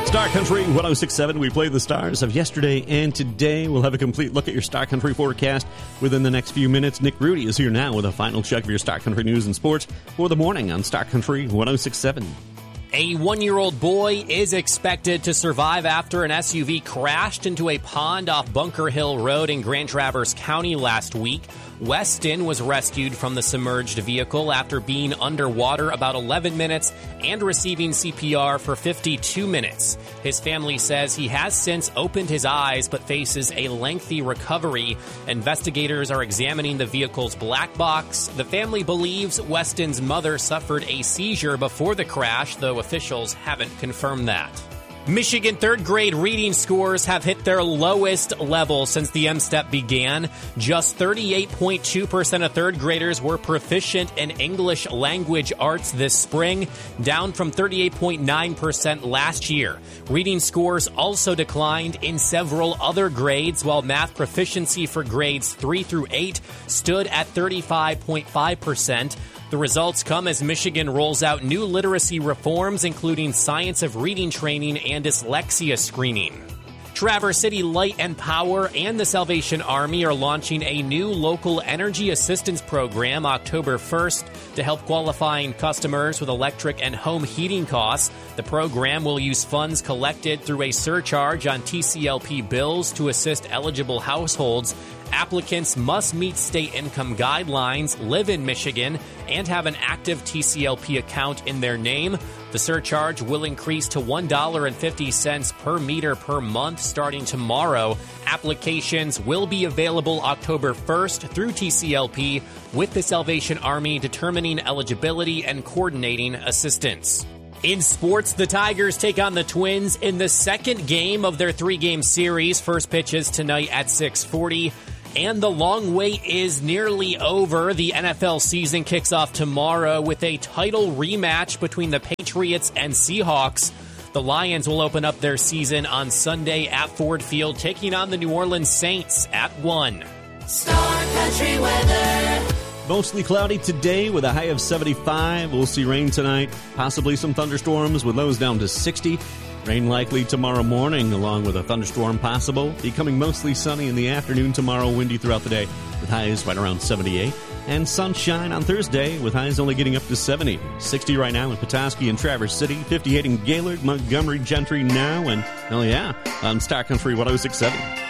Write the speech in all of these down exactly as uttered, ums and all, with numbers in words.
Star Country one oh six point seven. We play the stars of yesterday and today. We'll have a complete look at your Star Country forecast within the next few minutes. Nick Rudy is here now with a final check of your Star Country news and sports for the morning on Star Country one oh six point seven. A one-year-old boy is expected to survive after an S U V crashed into a pond off Bunker Hill Road in Grand Traverse County last week. Weston was rescued from the submerged vehicle after being underwater about eleven minutes and receiving C P R for fifty-two minutes. His family says he has since opened his eyes but faces a lengthy recovery. Investigators are examining the vehicle's black box. The family believes Weston's mother suffered a seizure before the crash, though officials haven't confirmed that. Michigan third grade reading scores have hit their lowest level since the M STEP began. Just thirty-eight point two percent of third graders were proficient in English language arts this spring, down from thirty-eight point nine percent last year. Reading scores also declined in several other grades, while math proficiency for grades three through eight stood at thirty-five point five percent. The results come as Michigan rolls out new literacy reforms, including science of reading training and dyslexia screening. Traverse City Light and Power and the Salvation Army are launching a new local energy assistance program October first to help qualifying customers with electric and home heating costs. The program will use funds collected through a surcharge on T C L P bills to assist eligible households. Applicants must meet state income guidelines, live in Michigan, and have an active T C L P account in their name. The surcharge will increase to one dollar and fifty cents per meter per month starting tomorrow. Applications will be available October first through T C L P, with the Salvation Army determining eligibility and coordinating assistance. In sports, the Tigers take on the Twins in the second game of their three-game series. First pitch is tonight at six forty. And the long wait is nearly over. The N F L season kicks off tomorrow with a title rematch between the Patriots and Seahawks. The Lions will open up their season on Sunday at Ford Field, taking on the New Orleans Saints at one. Star Country weather. Mostly cloudy today with a high of seventy-five. We'll see rain tonight, possibly some thunderstorms with lows down to sixty. Rain likely tomorrow morning, along with a thunderstorm possible. Becoming mostly sunny in the afternoon tomorrow, windy throughout the day, with highs right around seventy-eight. And sunshine on Thursday, with highs only getting up to seventy. sixty right now in Petoskey and Traverse City, fifty-eight in Gaylord, Montgomery, Gentry now, and, oh yeah, on Star Country one oh six point seven.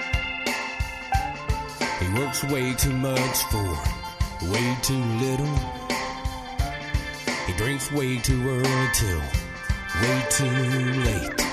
He works way too much for way too little. He drinks way too early till way too late.